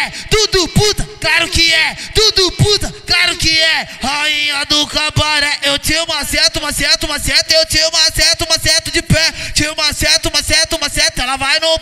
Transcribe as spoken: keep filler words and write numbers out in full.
é, tudo puta, claro que é, tudo puta, claro que é. Rainha do cabaré, eu te maceto, maceto, maceto, eu te maceto, maceto de pé, te maceto, maceto, maceto, ela vai no